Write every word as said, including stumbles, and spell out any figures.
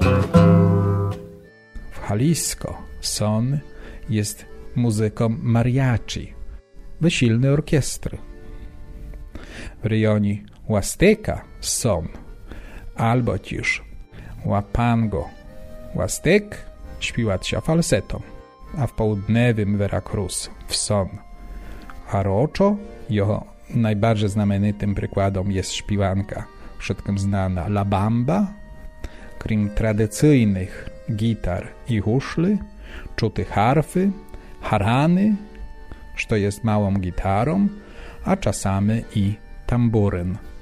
W Jalisco son jest muzyką mariachi, wysilnej orkiestry. W rejonie Huasteca son albo też Huapango Huastec śpiewa się falsetą, a w południowym Veracruz w son jarocho. Jego najbardziej znamienitym przykładem jest śpiewanka wszystkim znana La Bamba, krim tradycyjnych gitar i huszli, czuty harfy, harany, co jest małą gitarą, a czasami i tamburyn.